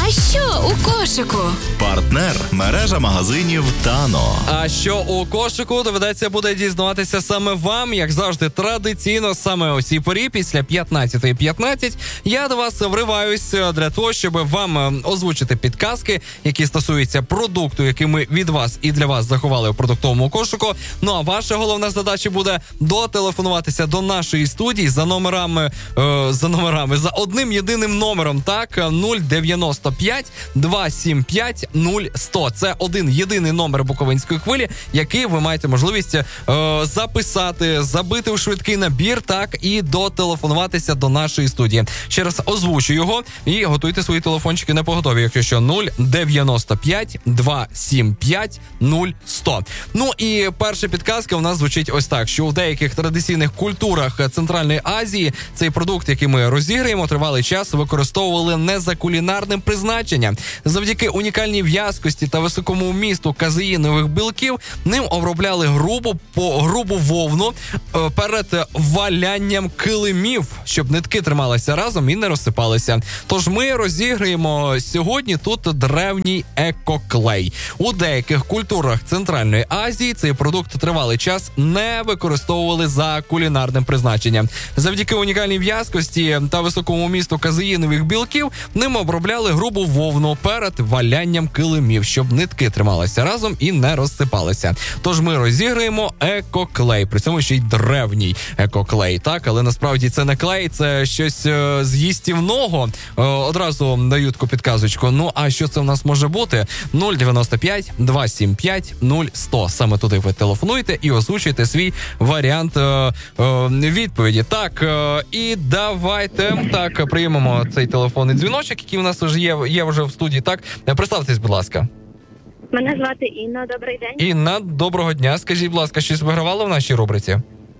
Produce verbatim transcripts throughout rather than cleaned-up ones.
А що у кошику? Партнер – мережа магазинів Тано. А що у кошику, доведеться буде дізнаватися саме вам, як завжди, традиційно, саме о цій порі, після п'ятнадцятої п'ятнадцять, я до вас вриваюся для того, щоб вам озвучити підказки, які стосуються продукту, який ми від вас і для вас заховали у продуктовому кошику. Ну а ваша головна задача буде дотелефонуватися до нашої студії за номерами, е, за номерами, за одним єдиним номером, так, нуль дев'яносто п'ять два сім п'ять нуль сто. Це один єдиний номер Буковинської хвилі, який ви маєте можливість е, записати, забити у швидкий набір, так, і дотелефонуватися до нашої студії. Ще раз озвучу його і готуйте свої телефончики на поготові, якщо що, нуль дев'яносто п'ять два сім п'ять нуль сто. Ну і перша підказка у нас звучить ось так, що у деяких традиційних культурах Центральної Азії цей продукт, який ми розіграємо, тривалий час використовували не за кулінарним призначенням. Завдяки унікальній в'язкості та високому вмісту казеїнових білків ним обробляли грубу, по, грубу вовну е, перед валянням килимів, щоб нитки трималися разом і не розсипалися. Тож ми розіграємо сьогодні тут древній екоклей. У деяких культурах Центральної Азії цей продукт тривалий час не використовували за кулінарним призначенням. Завдяки унікальній в'язкості та високому вмісту казеїнових білків ним обробляли грубу вовну перед валянням килимів, щоб нитки трималися разом і не розсипалися. Тож ми розіграємо екоклей, при цьому ще й древній екоклей, так, але насправді це не клей, це щось е, з їстівного. Е, одразу даю таку підказочку. Ну, а що це в нас може бути? нуль дев'яносто п'ять два сім п'ять нуль сто. Саме туди ви телефонуєте і озвучуєте свій варіант е, е, відповіді. Так, е, і давайте, так, приймемо цей телефонний дзвіночок, який у нас вже є, є вже в студії, так? Представтесь, будь ласка. Мене звати Інна, добрий день. Інна, доброго дня. Скажіть, будь ласка, щось вигравали в нашій рубриці?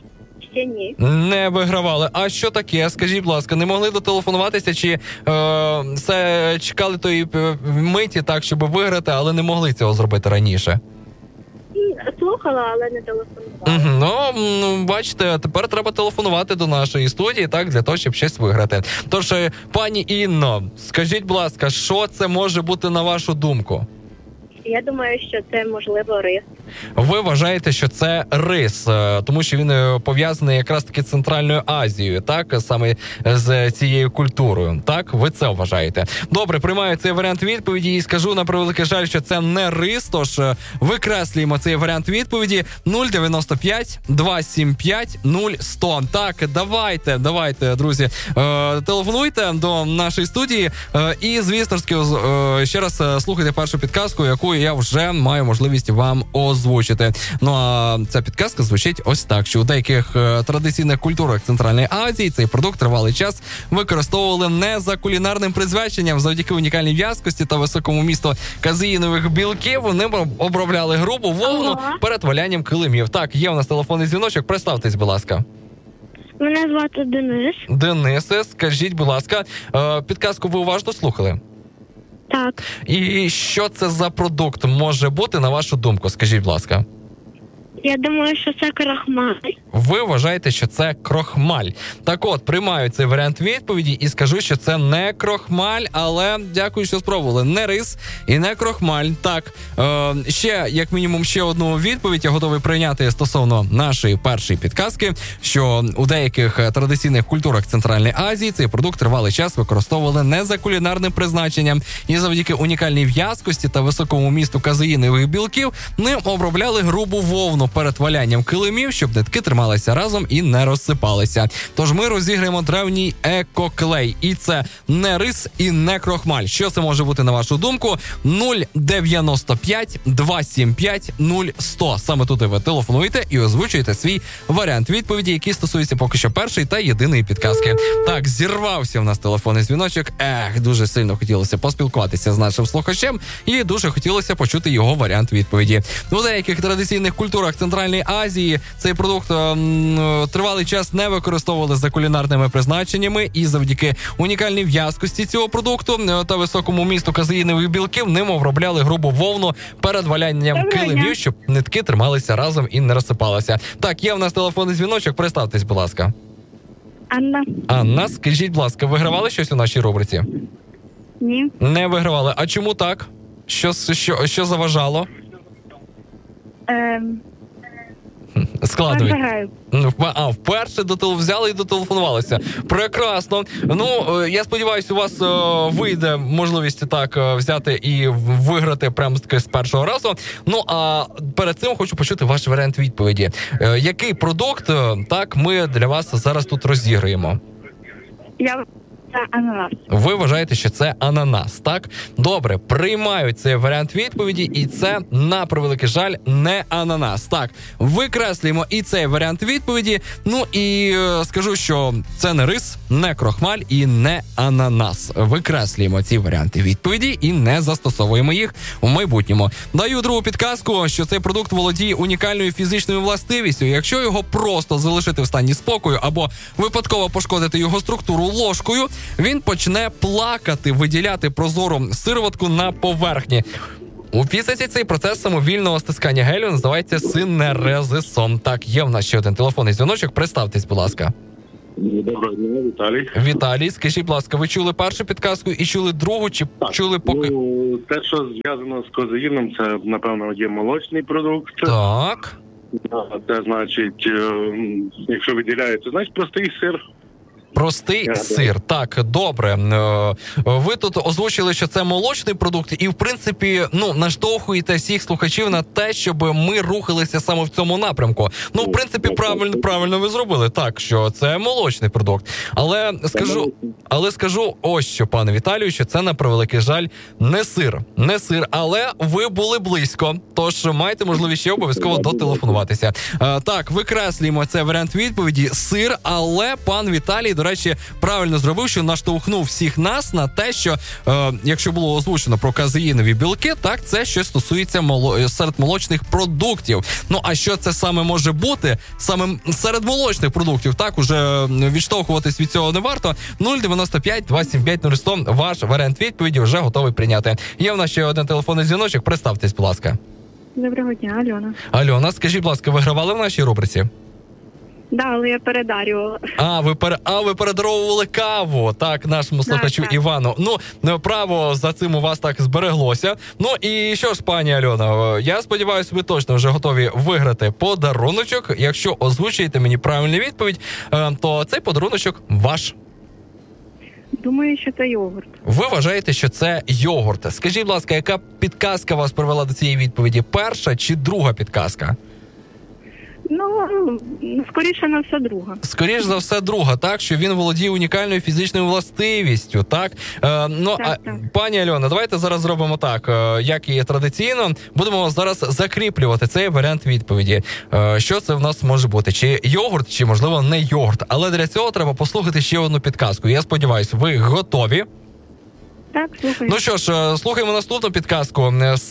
Ще ні. Не вигравали. А що таке? Скажіть, будь ласка, не могли дотелефонуватися, чи е, все чекали тої миті, так, щоб виграти, але не могли цього зробити раніше? Слухала, але не телефонувала. Угу. Ну, бачите, тепер треба телефонувати до нашої студії, так, для того, щоб щось виграти. Тож, пані Інно, скажіть, будь ласка, що це може бути на вашу думку? Я думаю, що це, можливо, рис. Ви вважаєте, що це рис, тому що він пов'язаний якраз таки з Центральною Азією, так, саме з цією культурою, так? Ви це вважаєте. Добре, приймаю цей варіант відповіді і скажу на превеликий жаль, що це не рис, тож викреслюємо цей варіант відповіді нуль дев'яносто п'ять два сім п'ять нуль сто. Так, давайте, давайте, друзі, телефонуйте до нашої студії і, звісно ж, ще раз слухайте першу підказку, яку я вже маю можливість вам озвучити. Ну а ця підказка звучить ось так, що у деяких е, традиційних культурах Центральної Азії цей продукт тривалий час використовували не за кулінарним призначенням. Завдяки унікальній в'язкості та високому вмісту казеїнових білків вони обробляли грубу вовну ага. перед валянням килимів. Так, є у нас телефонний дзвіночок. Представтесь, будь ласка. Мене звати Денис. Денисе, скажіть, будь ласка, е, підказку ви уважно слухали? Так. І що це за продукт може бути, на вашу думку? Скажіть, будь ласка. Я думаю, що це крохмаль. Ви вважаєте, що це крохмаль. Так от, приймаю цей варіант відповіді і скажу, що це не крохмаль, але дякую, що спробували. Не рис і не крохмаль. Так, е, ще, як мінімум, ще одну відповідь я готовий прийняти стосовно нашої першої підказки, що у деяких традиційних культурах Центральної Азії цей продукт тривалий час використовували не за кулінарним призначенням. І завдяки унікальній в'язкості та високому вмісту казеїнових білків ним обробляли грубу вовну перед валянням килимів, щоб нитки трималися разом і не розсипалися. Тож ми розіграємо древній екоклей. І це не рис і не крохмаль. Що це може бути, на вашу думку? нуль дев'яносто п'ять два сім п'ять нуль сто. Саме туди ви телефонуєте і озвучуєте свій варіант відповіді, який стосується поки що першої та єдиної підказки. Так, зірвався в нас телефонний дзвіночок. Ех, дуже сильно хотілося поспілкуватися з нашим слухачем і дуже хотілося почути його варіант відповіді. У деяких традиційних культурах Центральної Азії цей продукт м, тривалий час не використовували за кулінарними призначеннями, і завдяки унікальній в'язкості цього продукту та високому місту казеїнових білків ним обробляли грубу вовну перед валянням килимів, щоб нитки трималися разом і не розсипалися. Так, є в нас телефонний дзвіночок, представтесь, будь ласка. Анна. Анна, скажіть, будь ласка, вигравали щось у нашій рубриці? Ні. Не вигравали. А чому так? Що, що, що заважало? Ем, Складують. Заграю. А, вперше дотел... взяли і дотелефонувалися. Прекрасно. Ну, е, я сподіваюся, у вас е, вийде можливість так е, взяти і виграти прямо таки з першого разу. Ну, а перед цим хочу почути ваш варіант відповіді. Е, який продукт, е, так, ми для вас зараз тут розіграємо? Я це ананас. Ви вважаєте, що це ананас, так? Добре, приймаю цей варіант відповіді, і це, на превеликий жаль, не ананас. Так, викреслюємо і цей варіант відповіді. Ну і е, скажу, що це не рис, не крохмаль і не ананас. Викреслюємо ці варіанти відповіді і не застосовуємо їх у майбутньому. Даю другу підказку, що цей продукт володіє унікальною фізичною властивістю. Якщо його просто залишити в стані спокою або випадково пошкодити його структуру ложкою, він почне плакати, виділяти прозору сироватку на поверхні. У фізиці цей процес самовільного стискання гелю називається синерезисом. Так, є в нас ще один телефонний дзвіночок. Представтесь, будь ласка. Доброго дня, Віталій. Віталій, скажіть, будь ласка, ви чули першу підказку і чули другу, чи Так, чули поки... Ну, те, що зв'язано з козаїном, це, напевно, є молочний продукт. Так. А Це значить, е, якщо виділяється, значить простий сир. Простий Я, сир. Так, добре. Е, Ви тут озвучили, що це молочний продукт, і в принципі, ну, наштовхуєте всіх слухачів на те, щоб ми рухалися саме в цьому напрямку. Ну, в принципі, правильно, правильно ви зробили. Так, що це молочний продукт. Але скажу, але скажу ось що, пане Віталію, що це, на превеликий жаль, не сир. Не сир, але ви були близько. Тож маєте можливість ще обов'язково дотелефонуватися. Е, Так, викреслюємо цей варіант відповіді. Сир, але пан Віталій, до речі, правильно зробив, що наштовхнув всіх нас на те, що е, якщо було озвучено про казеїнові білки, так, це щось стосується моло... серед молочних продуктів. Ну, а що це саме може бути? Саме серед молочних продуктів, так, уже відштовхуватись від цього не варто. нуль дев'яносто п'ять двадцять сім п'ять нуль сто, ваш варіант відповіді вже готовий прийняти. Є в нас ще один телефонний дзвіночок, представтесь, будь ласка. Доброго дня, Альона. Альона, скажіть, будь ласка, вигравали в нашій рубриці? Да, але я передарювала. А, ви пере... а, ви передаровували каву, так, нашому слухачу так. Івану. Ну, право за цим у вас так збереглося. Ну і що ж, пані Альона, я сподіваюся, ви точно вже готові виграти подаруночок. Якщо озвучуєте мені правильну відповідь, то цей подаруночок ваш. Думаю, що це йогурт. Ви вважаєте, що це йогурт. Скажіть, будь ласка, яка підказка вас привела до цієї відповіді? Перша чи друга підказка? Ну, скоріше на все друга. Скоріш за все друга, так, що він володіє унікальною фізичною властивістю, так? Е, ну, так, а, так. пані Альона, давайте зараз зробимо так, е, як і традиційно, будемо зараз закріплювати цей варіант відповіді. Е, що це в нас може бути? Чи йогурт, чи, можливо, не йогурт? Але для цього треба послухати ще одну підказку. Я сподіваюся, ви готові? Так, слухаю. Ну що ж, слухаємо наступну підказку.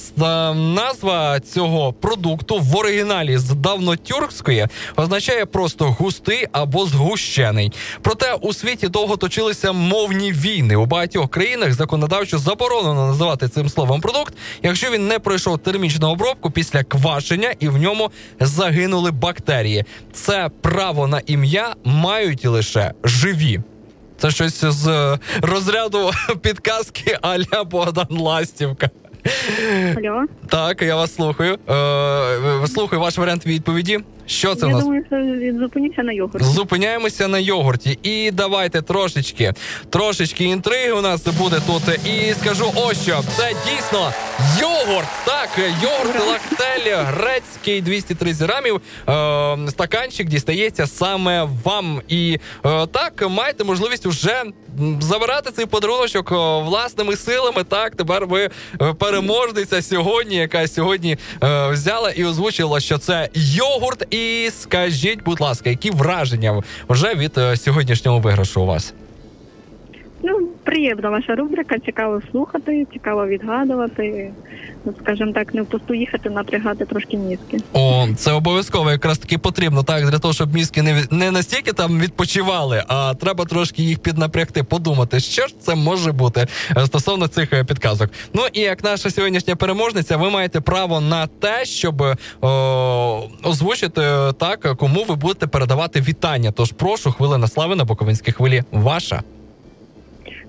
Назва цього продукту в оригіналі з давнотюркської означає просто густий або згущений. Проте у світі довго точилися мовні війни. У багатьох країнах законодавчо заборонено називати цим словом продукт, якщо він не пройшов термічну обробку після квашення і в ньому загинули бактерії. Це право на ім'я мають лише живі. Це щось з розряду підказки а-ля Богдан Ластівка. Алло? Так, я вас слухаю. Е, слухаю ваш варіант відповіді. Що це Я у нас? думаю, що зупиніться на йогурт. Зупиняємося на йогурті. І давайте трошечки, трошечки інтриги у нас буде тут. І скажу ось що. Це дійсно йогурт. Так, йогурт Лактель грецький двісті тридцять грамів. Е, стаканчик дістається саме вам. І е, так, маєте можливість уже забирати цей подаруночок власними силами. Так, тепер ви переможниця сьогодні, яка сьогодні е, взяла і озвучила, що це йогурт. І скажіть, будь ласка, які враження вже від е, сьогоднішнього виграшу у вас? Ну, приємна ваша рубрика, цікаво слухати, цікаво відгадувати. Ну, скажімо так, не в пусту їхати, напрягати трошки мізки. О, це обов'язково якраз таки потрібно, так, для того, щоб мізки не, не настільки там відпочивали, а треба трошки їх піднапрягти, подумати, що ж це може бути стосовно цих е, підказок. Ну і як наша сьогоднішня переможниця, ви маєте право на те, щоб о, озвучити так, кому ви будете передавати вітання. Тож прошу, хвилина слави на Буковинській хвилі ваша.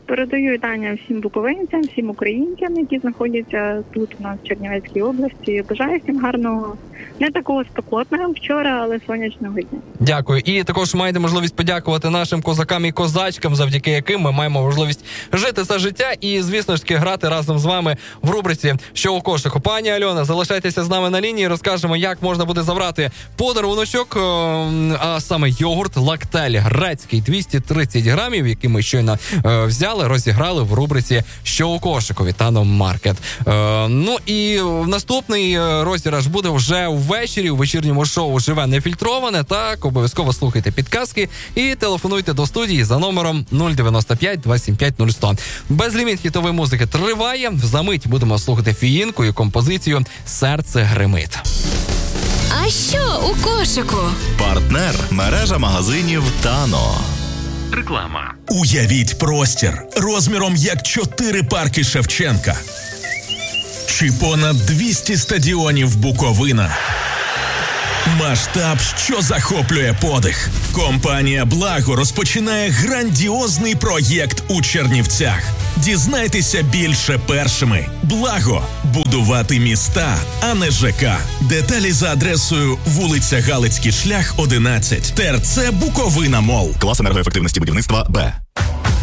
передаю вітання всім буковинцям, всім українцям, які знаходяться тут у нас в Чернівецькій області. Бажаю всім гарного, не такого спекотного, як вчора, але сонячного дня. Дякую. І також маєте можливість подякувати нашим козакам і козачкам, завдяки яким ми маємо можливість жити це життя і, звісно ж таки, грати разом з вами в рубриці «Що у кошику». Пані Альона, залишайтеся з нами на лінії, розкажемо, як можна буде забрати подаруночок, а саме йогурт «Лактель» грецький двісті тридцять грамів, який ми щойно е, взяли, розіграли в рубриці «Що у кошику» від Тано Маркет. Е, ну і наступний розіграш буде вже ввечері, у вечірньому шоу «Живе нефільтроване». Так, обов'язково слухайте підказки і телефонуйте до студії за номером нуль дев'яносто п'ять двадцять сім п'ять нуль сто. Безліміт хітової музики триває. Замить будемо слухати Фіїнку і композицію «Серце гримить». А що у кошику? Партнер – мережа магазинів «Тано». Реклама. Уявіть простір розміром як чотири парки Шевченка. Чи понад двісті стадіонів Буковина. Масштаб, що захоплює подих. Компанія «Благо» розпочинає грандіозний проєкт у Чернівцях. Дізнайтеся більше першими. «Благо» – будувати міста, а не ЖК. Деталі за адресою вулиця Галицький шлях, одинадцять, ТРЦ Буковина Мол. Клас енергоефективності будівництва «Б».